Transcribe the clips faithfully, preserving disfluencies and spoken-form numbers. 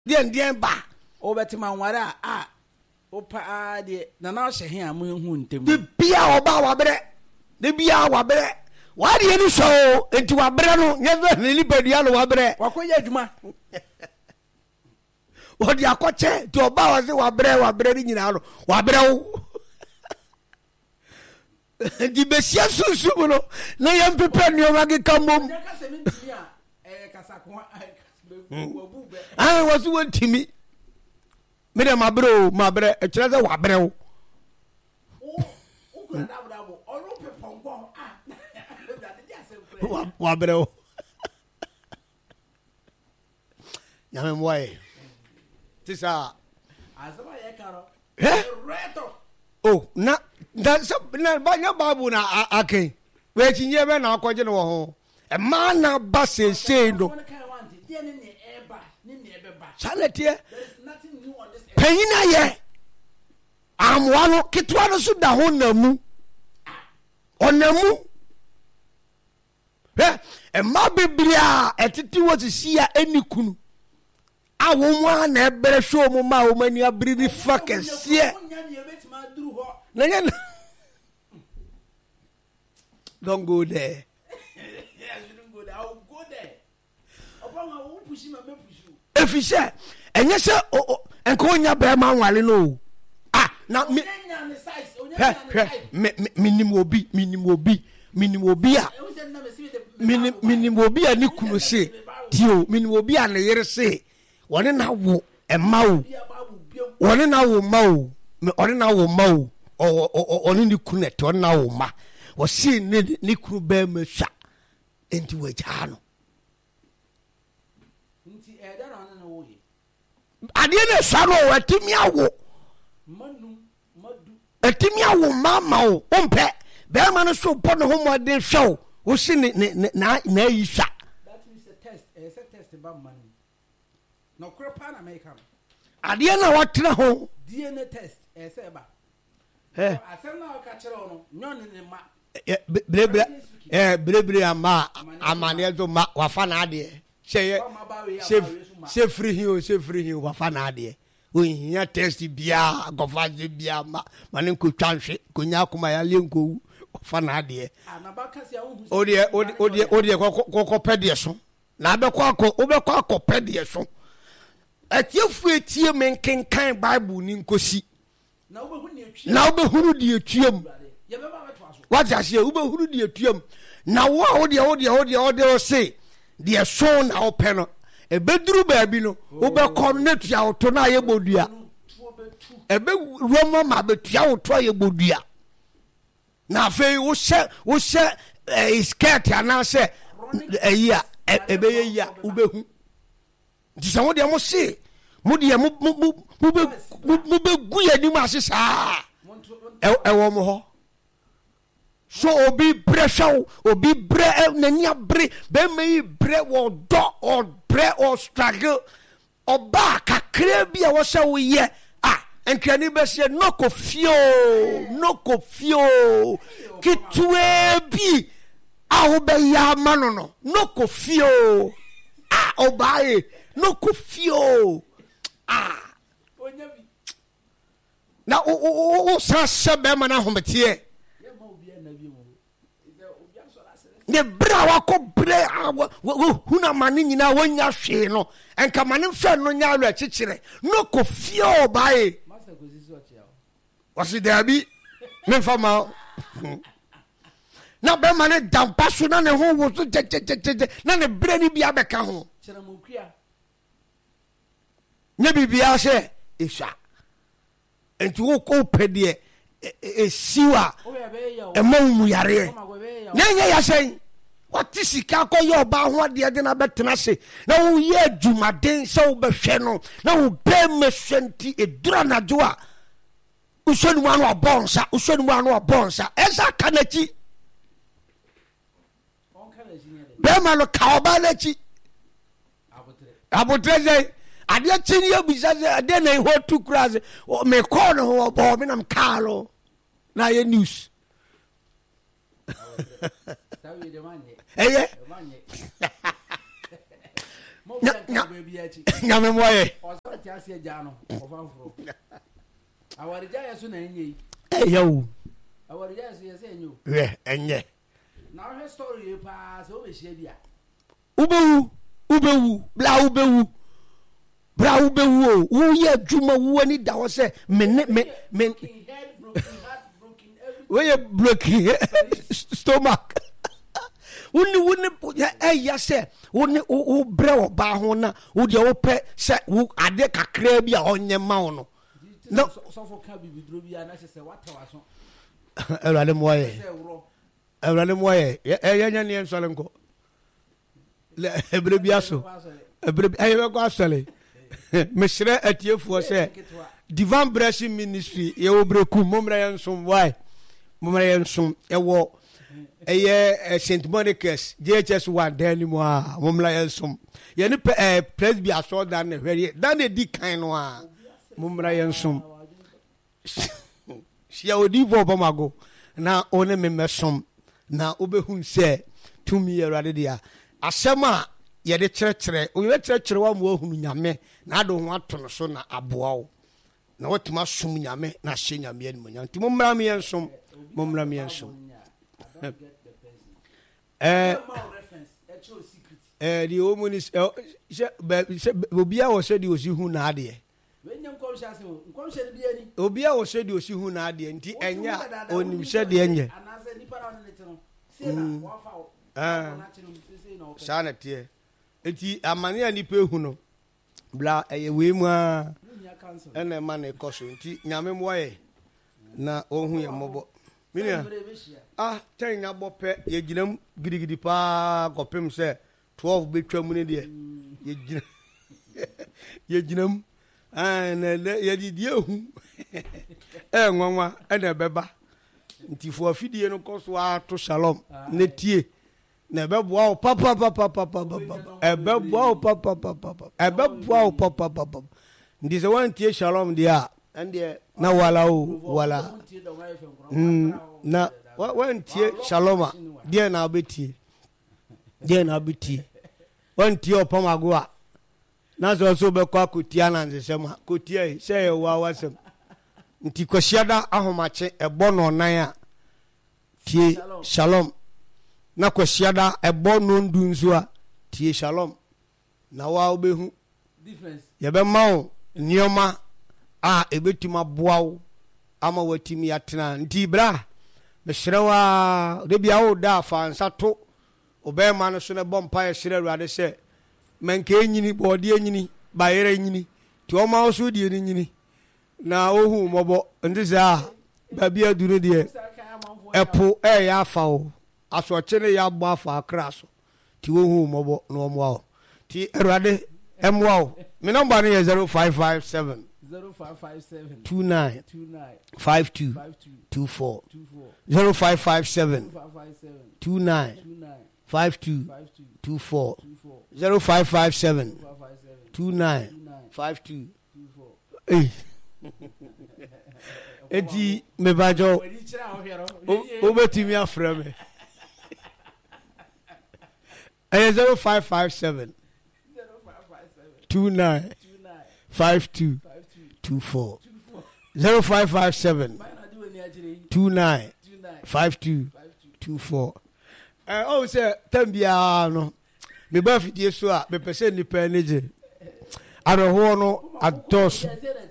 den den ba obetima nware a opa de na na hye he amu hu ntem de bia oba wa bre de bia wa bre wa de ni so enti wa bre no nye ve ni padua no wa bre wakoya adwuma wo de akoche to oba wa se wa bre wa bre ni nyina no wa bre wo di besia susu no na yam pepe ni o wage kamom ah was won timi me de mabro mabre e kire se wa bre wo wa wa bre wo nyame moye tisa azaba ye karo eh reto oh na da so na ba nya babu na aken we chinye be na akoje no ho e ma na ba se se no Chaletie Penina ye amwano kitwa no so da ho namu onamu eh e ma biblia etiti wo sia enikunu awo na ebere hwo mu ma wo mani abiri ni fakese na nya don't go there. Yes, you don't go there. I will go there. Opa ma wo push me me push you. Efise enye se enko onya be ma nwale no. Ah na me onya ne size, onya ne size. Me minim obi, minim obi, minim obi a. Minim minim obi a ni kunu se. Tio, minim obi a ne yere se. Wone na wo ema wo. Wone na wo ma wo. Me wone na wo ma wo. O oni ni kunu et wone na wo ma. Wo si ni ni kunu be me sha. Enti we ja no. Nti e da na na wo ye. Ade ne sha no watimi awo. Manu madu. Atimi awo mama wo. Ompe. Be ma no so po no ho mo de hwe wo si ni na na yi sha. That is a test. It's a test ba manu. No krepa na make am. Ade na watra ho. D N A test e se ba. Eh. Asem na ka kire no nyon ne ma. Brebre eh brebre ama amane zo ma wafa na ade she she she free hi o she free hi wafa na ade o hia test bia gofa je bia ma mane ko twanhwe ko nya akoma ya lenko wafa na ade anaba kasi a hu o de o de o de ko pede so na be ko ko o be ko ko pede so atiefu etie menkenkan bible ni nkosi na obehu ni etwie na obehu di etwiem ye be ba what I say, Uber who do you now? What the audio, audio, audio say, dear son, our penal, a bedroom baby, no, Uber connect your tonaya bodia, a big Roma, but you try a bodia. Now, Fay was set, was set a scat, and I say, a year, a bay year, Uber. Somebody must say, Mudia, Mube, Mube, Guya, Dimas, ah, a woman. So obi pressure obi bre nania bre be me bre wo do or bre or struggle oba kakra bia wo se wo ye ah enkani be se no ko fio no ko fio kitwe bi a wo be ya mano no no ko fio ah oba e no ko fio ah na o o o sa se be mana hometie ne bra wa ko bre huna mani nyina wonya hwe no enka mani hwe no nya lo akikire no ko fio bae master ko sisi oche ya wasi dabi me fama na be mani dampa so na ne ho wo so je je je na ne bre ni bia be ka ho kire mo kua ne bibia se isha enti wo ko pede e siwa e mawu yare nyanya ya sei wati sika ko yo ba ho de de na betena se na wo ye adwumaden se wo behwe no na wo be mesenti edura na joa usonu anu abonsa usonu anu abonsa esa kanachi on kanachi ne be ma no ka oba nachi abotre abotre ade chini abisa ade na ho tu kras me call no ho bo me nam kalo na ye news sawi de manye eh manye mo nyame moye osati ase ja no ofanfro awarija yeso na enye eh yawo awarija yeso yese enyo we enye na o story pa so be hia bia ubewu ubewu bla ubewu bra ubewu o wo ye adwuma wo ani da wo se me me me we ye broken stomach woni woni eh ya se woni wo bre wo ba ho na wo de wo pe se wo ade kakra bi a onye ma wo no no so for ka bibidro bi ana se wata waso ewrade mo ye ewrade mo ye e ya nya ne ensole nko le ebre bi aso ebre aye be ko asole me sire atiefuo se Divine Blessing Ministry ye obreku momra yensom why momra yensom e wo eye Saint Monica's J H S one dan mo a momra yensom ye ne presby aso dan ne hwere dan ne di kan no a momra yensom sia odi vo bamago na one me mesom na obehun se tumi yerade dia asema ye de kyerkyere o ye kyerkyere wa mo ahunu nyame na ado ho ato no so na aboa wo na watima sum nyame na hye nyame ani manya nti mommra me yensom mommra me yensom eh eh di omunis obia wo se di osi hu na ade wenyam kom shase kom shede bi ani obia wo se di osi hu na ade nti enya onim se de enye anase ni para on letino se na wa fa ah sana tie eti amane ani pe hu no bla eye we mu a ene ma na ekoso nti nyame moye na ohun ye mobo minia ah ten nya bope ye ginam gidigidi pa kopem se twelve betwa mu ne de ye gina ye ginam ah na ye di die hu eh nwanwa ene beba nti fo afidie no koso ato shalom ne tie na beboa o papa papa papa papa e beboa o papa papa e beboa o papa papa ndi se wan tie shalom dia ande na wala o wala na wan tie shaloma dia na betie dia na betie wan tie o pamago a na so so be kwa kotia na nzesema kotia se wa wasem nti kwasiada ahomache ebo no nan a tie shalom na kwasiada ebo no ndu nso a tie shalom na wa obehu difference ye be mawo nioma a ebetima boawo ama watimi atena nti bra me hrewa de bia wo da fa nsato obema no so ne bompa ye hre awade se menke enyini bode enyini bayere enyini ti o ma wo so die enyini na ohu mobo ndiza ba bia duro de epo e ya fa o aso chene ya gbo afa akraso ti ohu mobo no mo o ti awade emwa o me number is zero five five seven zero five five seven two nine two nine five two two four zero five five seven two nine five two two four zero five five seven two nine five two eh eti me bajo o betimi afra me eh zero five five seven two nine five two two four zero five five seven two nine five two two four. Eh oh say tambia no me ba fidie so a me pese ni pa neje aroho no ados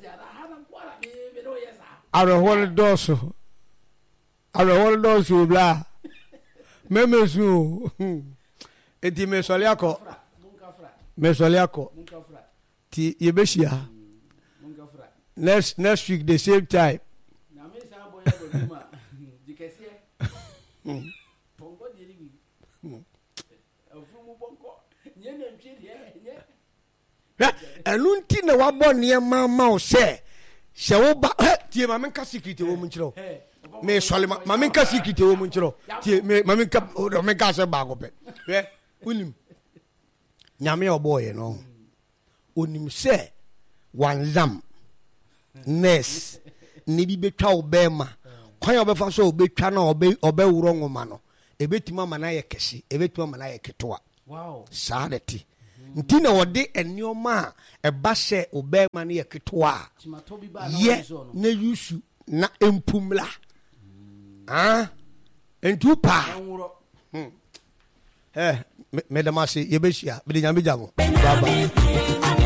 aroho dos aroho dos bla memesu eti me soliako me soliako ti yebeshia next next week the same time na me sa boya go duma dikese pongo diri mi afumu pongo nye ne ntwi de nye enunti na wabo ne ma ma o se se wo ba tie ma menka secret wo mu nchiro me sole ma menka secret wo mu nchiro tie me ma menka o menka se ba go pe we unim nyame oboye no onim se wanzam nurse ni bi betwa obema kwan obefa so obetwa na obe obewuro nwoma no ebetima ma na ye kesi ebetima ma na ye ketoa wow saadeti nti na wɔde nneɛma a ɛba hyɛ ɔbɛrima no yɛ ketewa yɛ na yusu na empumla ah ntu pa eh me me dama se yɛbɛhyia me de nyame gya mo bye bye